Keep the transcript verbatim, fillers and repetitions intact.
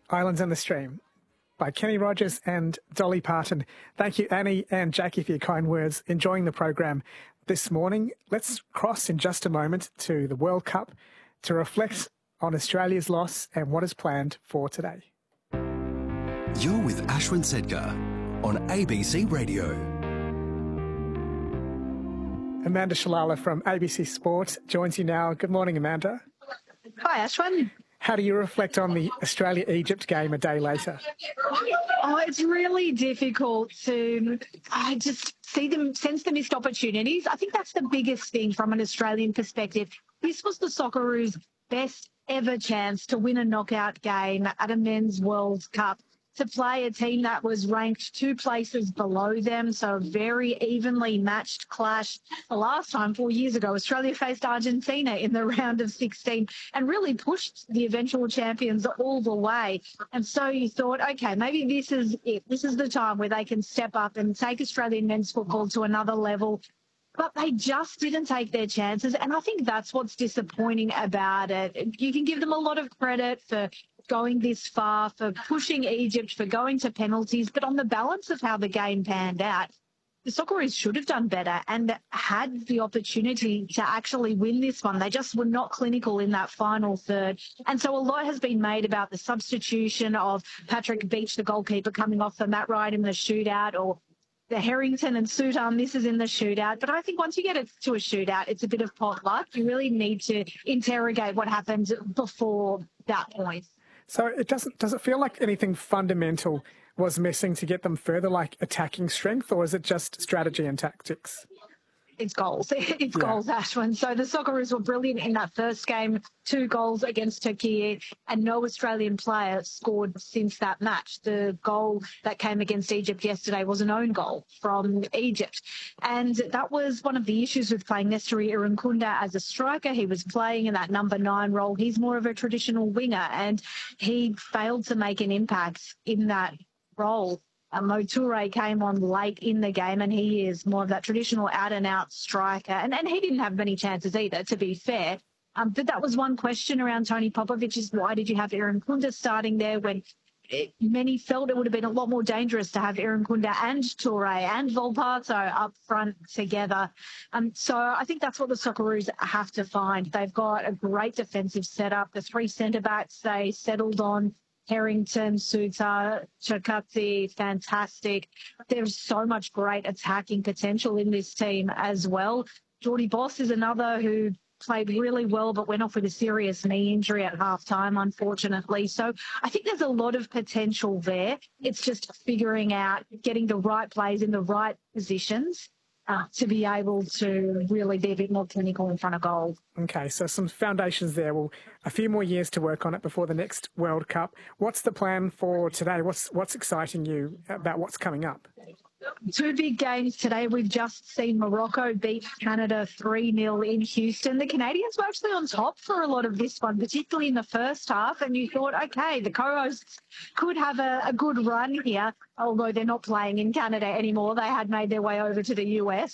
Islands in the Stream by Kenny Rogers and Dolly Parton. Thank you, Annie and Jackie, for your kind words. Enjoying the program this morning. Let's cross in just a moment to the World Cup to reflect on Australia's loss and what is planned for today. You're with Ashwin Sedgar on A B C Radio. Amanda Shalala from A B C Sport joins you now. Good morning, Amanda. Hi, Ashwin. How do you reflect on the Australia-Egypt game a day later? Oh, it's really difficult to I just see them, sense the missed opportunities. I think that's the biggest thing from an Australian perspective. This was the Socceroos' best ever chance to win a knockout game at a men's World Cup, to play a team that was ranked two places below them, so a very evenly matched clash. The last time, four years ago, Australia faced Argentina in the round of sixteen and really pushed the eventual champions all the way. And so you thought, okay, maybe this is it. This is the time where they can step up and take Australian men's football to another level. But they just didn't take their chances. And I think that's what's disappointing about it. You can give them a lot of credit for going this far, for pushing Egypt, for going to penalties. But on the balance of how the game panned out, the Socceroos should have done better and had the opportunity to actually win this one. They just were not clinical in that final third. And so a lot has been made about the substitution of Patrick Beach, the goalkeeper, coming off for Matt Wright in the shootout, or the Harrington and Sutar misses in the shootout. But I think once you get it to a shootout, it's a bit of pot luck. You really need to interrogate what happened before that point. So it doesn't, does it feel like anything fundamental was missing to get them further, like attacking strength, or is it just strategy and tactics? It's goals. It's yeah. goals, Ashwin. So the Socceroos were brilliant in that first game, two goals against Turkey, and no Australian player scored since that match. The goal that came against Egypt yesterday was an own goal from Egypt. And that was one of the issues with playing Nestory Irankunda as a striker. He was playing in that number nine role. He's more of a traditional winger, and he failed to make an impact in that role. Um, Mo Toure came on late in the game, and he is more of that traditional out-and-out striker. And, and he didn't have many chances either, to be fair. Um, but that was one question around Tony Popovic, is why did you have Irankunda starting there when it, many felt it would have been a lot more dangerous to have Irankunda and Toure and Volpato up front together. Um, so I think that's what the Socceroos have to find. They've got a great defensive setup. The three centre-backs they settled on, Harrington, Sutar, Chakati, fantastic. There's so much great attacking potential in this team as well. Jordy Boss is another who played really well but went off with a serious knee injury at halftime, unfortunately. So I think there's a lot of potential there. It's just figuring out, getting the right plays in the right positions Uh, to be able to really be a bit more clinical in front of goal. Okay, so some foundations there. Well, a few more years to work on it before the next World Cup. What's the plan for today? What's what's exciting you about what's coming up? Two big games today. We've just seen Morocco beat Canada three nil in Houston. The Canadians were actually on top for a lot of this one, particularly in the first half. And you thought, okay, the co-hosts could have a, a good run here, although they're not playing in Canada anymore. They had made their way over to the U S.